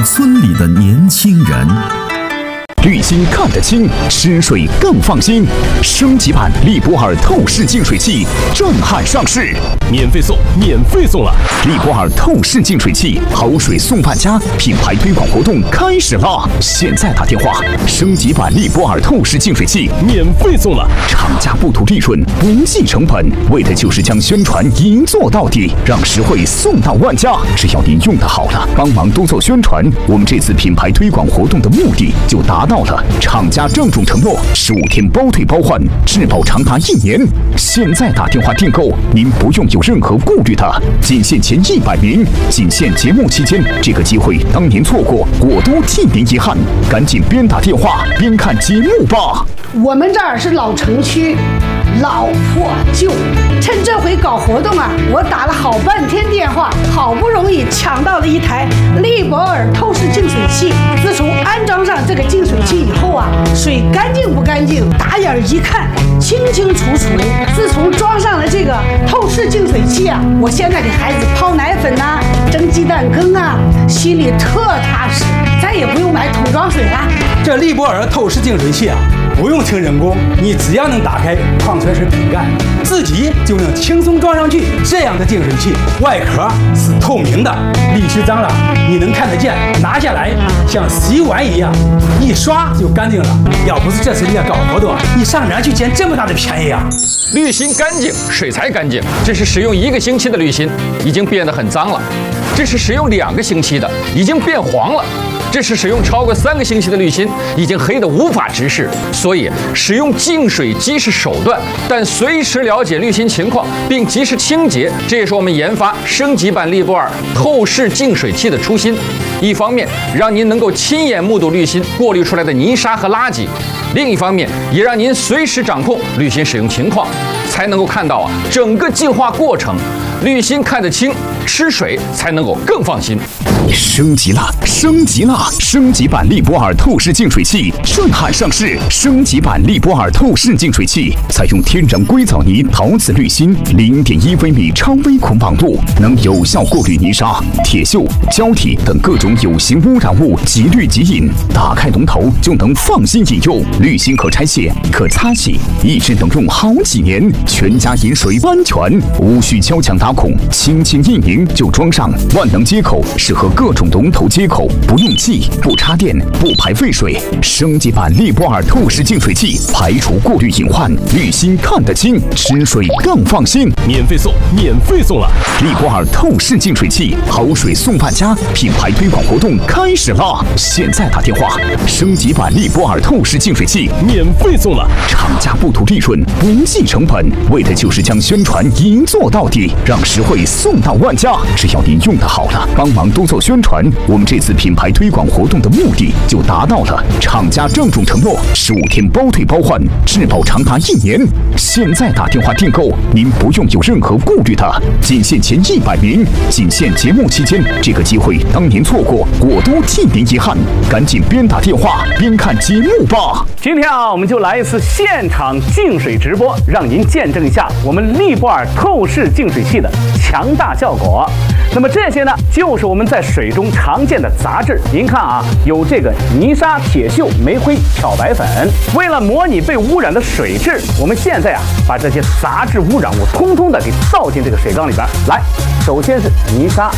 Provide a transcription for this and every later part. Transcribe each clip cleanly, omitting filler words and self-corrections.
村里的年轻人。 滤芯看得清，吃水更放心。升级版利博尔透视净水器震撼上市， 免费送了！ 利博尔透视净水器好水送万家品牌推广活动开始啦！现在打电话，升级版利博尔透视净水器免费送了！ 厂家不图利润，不计成本，为的就是将宣传一做到底，让实惠送到万家。只要您用得好了，帮忙多做宣传，我们这次品牌推广活动的目的就达到了。厂家郑重承诺15天包退包换，质保长达1年。现在打电话订购，您不用有任何顾虑的。仅限前100名，仅限节目期间，这个机会当您错过，我都替您遗憾。赶紧边打电话边看节目吧。 我们这儿是老城区，老破旧。趁这回搞活动啊，我打了好半天电话，好不容易抢到了一台利博尔透视净水器。自从安装上这个净水器以后啊，水干净不干净，打眼一看清清楚楚。自从装上了这个透视净水器啊，我现在给孩子泡奶粉呐、蒸鸡蛋羹啊，心里特踏实，再也不用买桶装水了。 这利博尔透视净水器啊，不用听人工，你只要能打开矿泉水瓶盖，自己就能轻松装上去。这样的净水器外壳是透明的，滤芯脏了你能看得见，拿下来像洗碗一样，一刷就干净了。要不是这次你要搞活动，你上哪儿去捡这么大的便宜啊？ 滤芯干净，水才干净。这是使用1个星期的滤芯，已经变得很脏了；这是使用2个星期的，已经变黄了；这是使用超过3个星期的滤芯，已经黑得无法直视。所以，使用净水机是手段，但随时了解滤芯情况并及时清洁，这也是我们研发升级版利博尔透视净水器的初心。一方面，让您能够亲眼目睹滤芯过滤出来的泥沙和垃圾；另一方面，也让您随时掌控滤芯使用情况，才能够看到整个进化过程。滤芯看得清，吃水才能够更放心。 升级了！升级版利博尔透视净水器震撼上市！升级版利博尔透视净水器采用天然硅藻泥陶瓷滤芯，0.1微米超微孔网络，能有效过滤泥沙、铁锈、胶体等各种有形污染物，即滤即饮。打开龙头就能放心饮用，滤芯可拆卸、可擦洗，一直能用好几年。全家饮水安全，无需敲墙打孔，轻轻一拧就装上。万能接口适合各种龙头接口，不用气、不插电、不排废水。升级版利博尔透视净水器排除过滤隐患，滤芯看得清，吃水更放心。 免费送了！ 利博尔透视净水器好水送万家品牌推广活动开始啦！现在打电话，升级版利博尔透视净水器免费送了！ 厂家不图利润，不计成本，为的就是将宣传一做到底，让实惠送到万家。只要您用得好了，帮忙多做宣传，我们这次品牌推广活动的目的就达到了。厂家郑重承诺15天包退包换，质保长达1年。现在打电话订购，您不用有任何顾虑的。仅限前100名，仅限节目期间，这个机会当您错过，我都替您遗憾。赶紧边打电话边看节目吧。 今天我们就来一次现场净水直播，让您见证一下我们利博尔透视净水器的强大效果。那么这些呢，就是我们在水中常见的杂质。您看有这个泥沙、铁锈、煤灰、漂白粉。为了模拟被污染的水质，我们现在把这些杂质污染物通通的给倒进这个水缸里边来。首先是泥沙、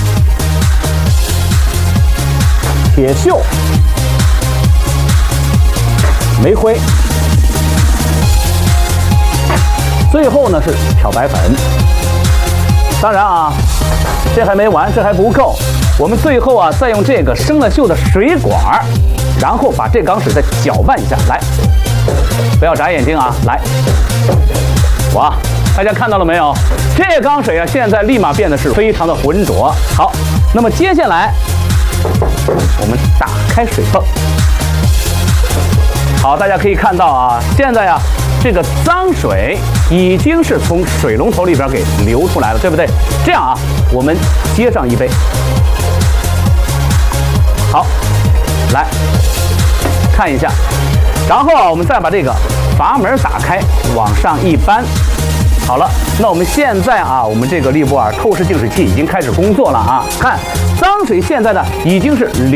铁锈、煤灰，最后呢是漂白粉。当然这还没完，这还不够。我们最后再用这个生了锈的水管，然后把这缸水再搅拌一下。来，不要眨眼睛来，哇，大家看到了没有？这缸水现在立马变得是非常的浑浊。好，那么接下来我们打开水泵。好，大家可以看到现在这个脏水已经是从水龙头里边给流出来了，对不对？这样我们接上一杯。好，来看一下，然后我们再把这个阀门打开，往上一扳。好了，那我们现在我们这个利博尔透视净水器已经开始工作了看，脏水现在呢已经是